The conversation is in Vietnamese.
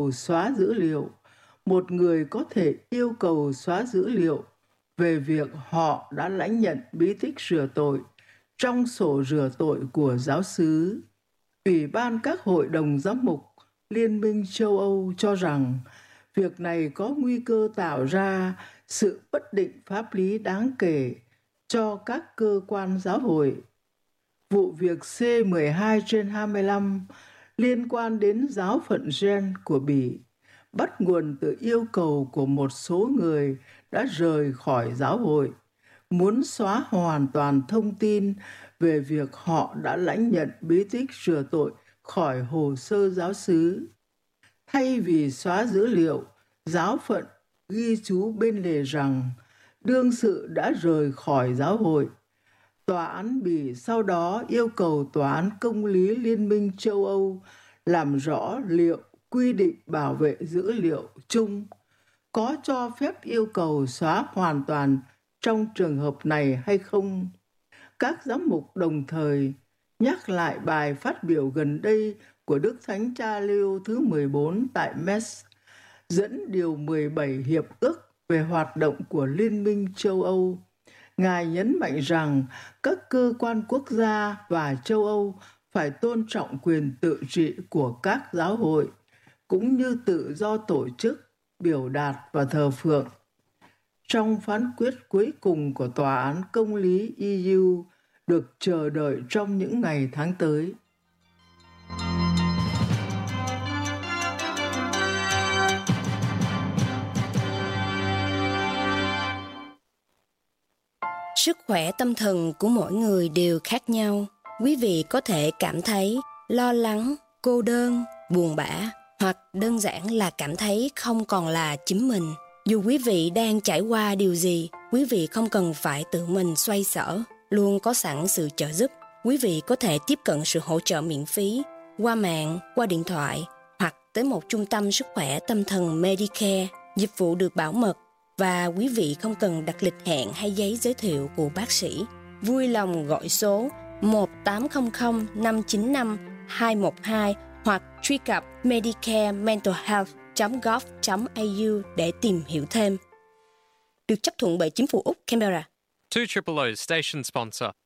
xóa dữ liệu. Một người có thể yêu cầu xóa dữ liệu về việc họ đã lãnh nhận bí tích rửa tội trong sổ rửa tội của giáo xứ. Ủy ban các hội đồng giám mục Liên minh châu Âu cho rằng việc này có nguy cơ tạo ra sự bất định pháp lý đáng kể cho các cơ quan giáo hội. Vụ việc C12/25 liên quan đến giáo phận Gen của Bỉ bắt nguồn từ yêu cầu của một số người đã rời khỏi giáo hội, muốn xóa hoàn toàn thông tin về việc họ đã lãnh nhận bí tích rửa tội khỏi hồ sơ giáo xứ. Thay vì xóa dữ liệu, giáo phận ghi chú bên lề rằng đương sự đã rời khỏi giáo hội. Tòa án Bỉ sau đó yêu cầu Tòa án Công lý Liên minh châu Âu làm rõ liệu quy định bảo vệ dữ liệu chung có cho phép yêu cầu xóa hoàn toàn trong trường hợp này hay không. Các giám mục đồng thời nhắc lại bài phát biểu gần đây của Đức Thánh Cha Leo thứ 14 tại Metz, dẫn điều 17 hiệp ước về hoạt động của Liên minh châu Âu. Ngài nhấn mạnh rằng các cơ quan quốc gia và châu Âu phải tôn trọng quyền tự trị của các giáo hội, cũng như tự do tổ chức, biểu đạt và thờ phượng. Trong phán quyết cuối cùng của Tòa án Công lý EU được chờ đợi trong những ngày tháng tới. Sức khỏe tâm thần của mỗi người đều khác nhau. Quý vị có thể cảm thấy lo lắng, cô đơn, buồn bã, hoặc đơn giản là cảm thấy không còn là chính mình. Dù quý vị đang trải qua điều gì, quý vị không cần phải tự mình xoay sở, luôn có sẵn sự trợ giúp. Quý vị có thể tiếp cận sự hỗ trợ miễn phí qua mạng, qua điện thoại, hoặc tới một trung tâm sức khỏe tâm thần Medicare. Dịch vụ được bảo mật và quý vị không cần đặt lịch hẹn hay giấy giới thiệu của bác sĩ. Vui lòng gọi số 1800-595-212 hoặc truy cập medicarementalhealth.gov.au để tìm hiểu thêm. Được chấp thuận bởi chính phủ Úc Canberra. 200 station sponsor.